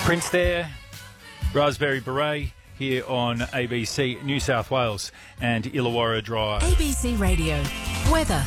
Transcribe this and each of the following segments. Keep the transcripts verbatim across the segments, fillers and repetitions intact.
Prince there, Raspberry Beret here on A B C New South Wales and Illawarra Drive. A B C Radio weather.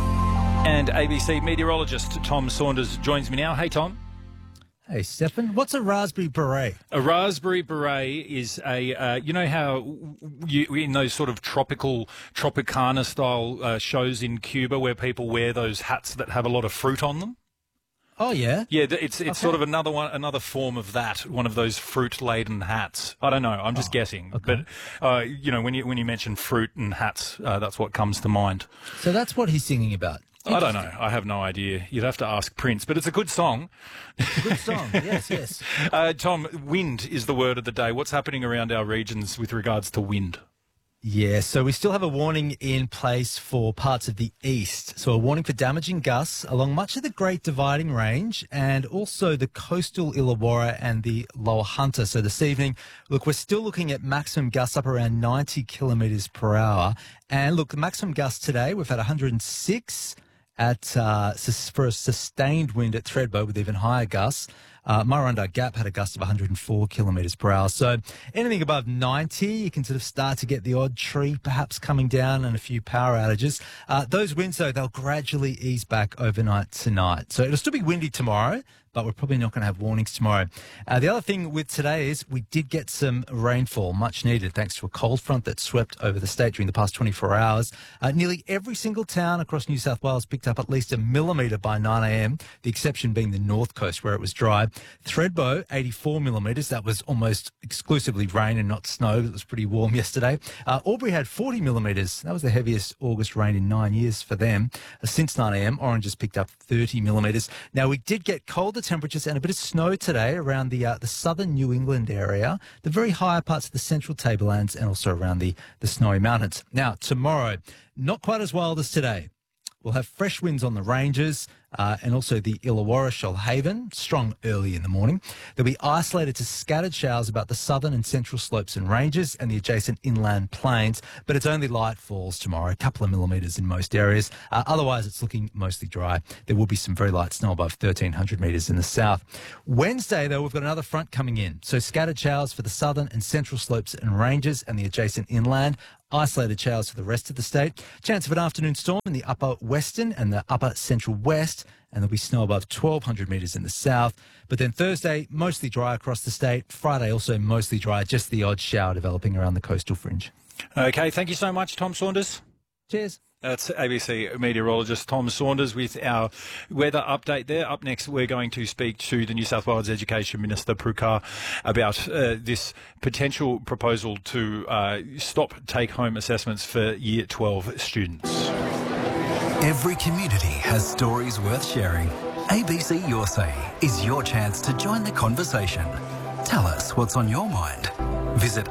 And A B C meteorologist Tom Saunders joins me now. Hey, Tom. Hey, Stefan. What's a raspberry beret? A raspberry beret is a, uh, you know how you, in those sort of tropical, Tropicana style uh, shows in Cuba where people wear those hats that have a lot of fruit on them? Oh, yeah? Yeah, it's it's Okay. sort of another one, another form of that, one of those fruit-laden hats. I don't know, I'm just Oh, guessing. okay. But, uh, you know, when you when you mention fruit and hats, uh, that's what comes to mind. So that's what he's singing about. I don't know. I have no idea. You'd have to ask Prince, but it's a good song. Good song. Yes, yes. Uh, Tom, wind is the word of the day. What's happening around our regions with regards to wind? Yeah, so we still have a warning in place for parts of the east. So a warning for damaging gusts along much of the Great Dividing Range and also the coastal Illawarra and the Lower Hunter. So this evening, look, we're still looking at maximum gusts up around ninety kilometres per hour. And look, the maximum gusts today, we've had one hundred six at uh, sus- for a sustained wind at Thredbo with even higher gusts. Uh, Murrurundi Gap had a gust of one hundred four kilometres per hour. So anything above ninety, you can sort of start to get the odd tree perhaps coming down and a few power outages. Uh, those winds, though, they'll gradually ease back overnight tonight. So it'll still be windy tomorrow, but we're probably not going to have warnings tomorrow. Uh, the other thing with today is we did get some rainfall, much needed, thanks to a cold front that swept over the state during the past twenty-four hours. Uh, nearly every single town across New South Wales picked up at least a millimetre by nine a.m., the exception being the north coast where it was dry. Thredbo, eighty-four millimetres. That was almost exclusively rain and not snow. It was pretty warm yesterday. Uh, Albury had forty millimetres. That was the heaviest August rain in nine years for them. Uh, since nine a.m., Orange has picked up thirty millimetres. Now, we did get colder temperatures and a bit of snow today around the uh, the southern New England area, the very higher parts of the central tablelands and also around the, the snowy mountains. Now, tomorrow, not quite as wild as today. We'll have fresh winds on the ranges uh, and also the Illawarra, Shoalhaven, strong early in the morning. There'll be isolated to scattered showers about the southern and central slopes and ranges and the adjacent inland plains, but it's only light falls tomorrow, a couple of millimetres in most areas. Uh, otherwise, it's looking mostly dry. There will be some very light snow above thirteen hundred metres in the south. Wednesday, though, we've got another front coming in, so scattered showers for the southern and central slopes and ranges and the adjacent inland. Isolated showers for the rest of the state. Chance of an afternoon storm in the upper western and the upper central west, and there'll be snow above twelve hundred metres in the south. But then Thursday, mostly dry across the state. Friday, also mostly dry, just the odd shower developing around the coastal fringe. Okay, thank you so much, Tom Saunders. Cheers. That's A B C meteorologist Tom Saunders with our weather update there. Up next, we're going to speak to the New South Wales Education Minister, Pru Kar, about uh, this potential proposal to uh, stop take-home assessments for Year twelve students. Every community has stories worth sharing. A B C Your Say is your chance to join the conversation. Tell us what's on your mind. Visit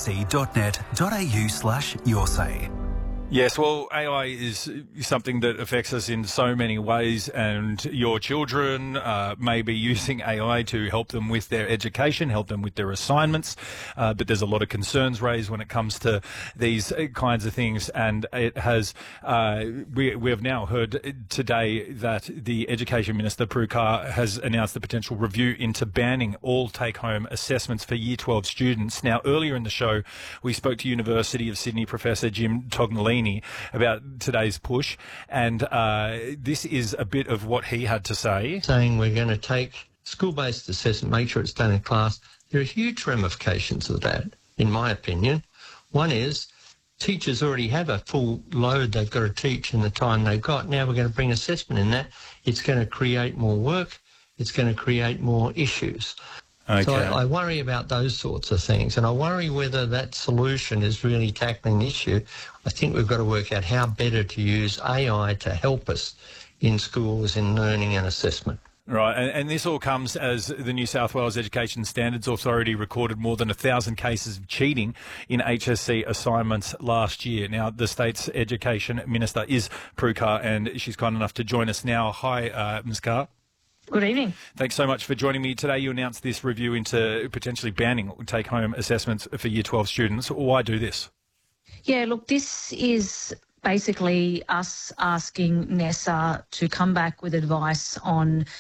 abc.net.au slash your say. Yes, well, A I is something that affects us in so many ways, and your children uh, may be using A I to help them with their education, help them with their assignments, uh, but there's a lot of concerns raised when it comes to these kinds of things, and it has, uh, we, we have now heard today that the Education Minister, Pru Kar, has announced the potential review into banning all take-home assessments for Year twelve students. Now, earlier in the show, we spoke to University of Sydney Professor Jim Tognolini about today's push, and uh, this is a bit of what he had to say. Saying we're going to take school-based assessment, make sure it's done in class. There are huge ramifications of that, in my opinion. One is teachers already have a full load they've got to teach in the time they've got. Now we're going to bring assessment in that. It's going to create more work. It's going to create more issues. Okay. So I, I worry about those sorts of things, and I worry whether that solution is really tackling the issue. I think we've got to work out how better to use A I to help us in schools in learning and assessment. Right, and, and this all comes as the New South Wales Education Standards Authority recorded more than a thousand cases of cheating in H S C assignments last year. Now, the state's Education Minister is Pru Kar, and she's kind enough to join us now. Hi, uh, Miz Kar. Good evening. Thanks so much for joining me today. You announced this review into potentially banning take-home assessments for Year twelve students. Why do this? Yeah, look, this is basically us asking NESA to come back with advice on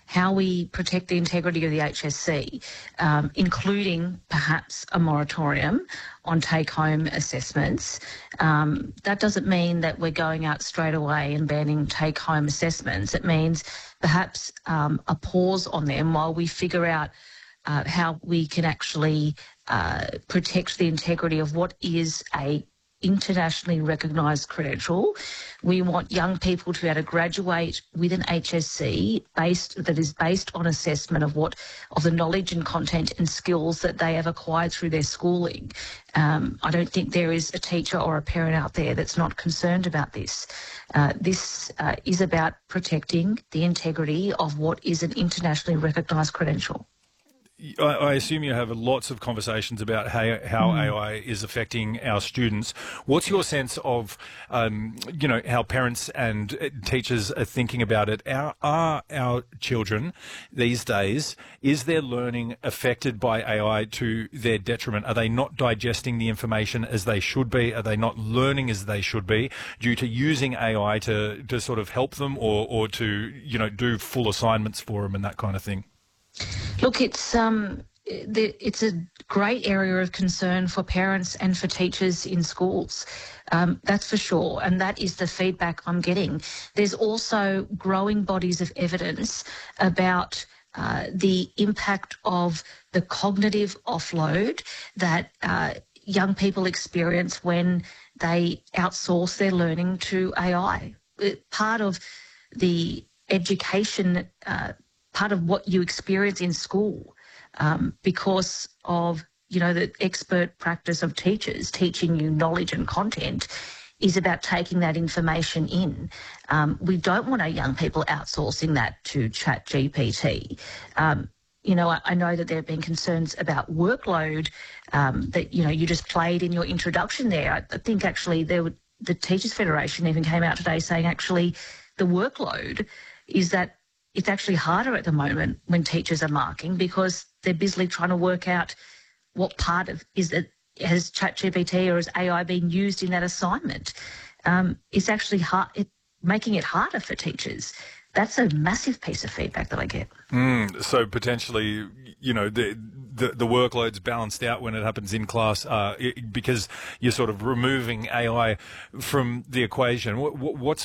how we protect the integrity of the H S C, um, including perhaps a moratorium on take-home assessments. Um, that doesn't mean that we're going out straight away and banning take-home assessments. It means perhaps um, a pause on them while we figure out uh, how we can actually uh, protect the integrity of what is a internationally recognised credential. We want young people to be able to graduate with an H S C based that is based on assessment of what of the knowledge and content and skills that they have acquired through their schooling. Um, I don't think there is a teacher or a parent out there that's not concerned about this. Uh, this uh, is about protecting the integrity of what is an internationally recognised credential. I, I assume you have lots of conversations about how, how mm. A I is affecting our students. What's your sense of, um, you know, how parents and teachers are thinking about it? Are, are our children these days, is their learning affected by A I to their detriment? Are they not digesting the information as they should be? Are they not learning as they should be due to using A I to, to sort of help them or, or to, you know, do full assignments for them and that kind of thing? Look, it's um, it's a great area of concern for parents and for teachers in schools. Um, that's for sure, and that is the feedback I'm getting. There's also growing bodies of evidence about uh, the impact of the cognitive offload that uh, young people experience when they outsource their learning to A I. Part of the education uh, part of what you experience in school um, because of, you know, the expert practice of teachers teaching you knowledge and content is about taking that information in. Um, we don't want our young people outsourcing that to Chat G P T. Um, you know, I, I know that there have been concerns about workload um, that, you know, you just played in your introduction there. I, I think actually there would, the Teachers Federation even came out today saying actually the workload is that it's actually harder at the moment when teachers are marking because they're busily trying to work out what part of is it has ChatGPT or has A I been used in that assignment. Um, it's actually hard, it, making it harder for teachers. That's a massive piece of feedback that I get. Mm, so potentially, you know, the, the the workload's balanced out when it happens in class uh, it, because you're sort of removing A I from the equation. What, what's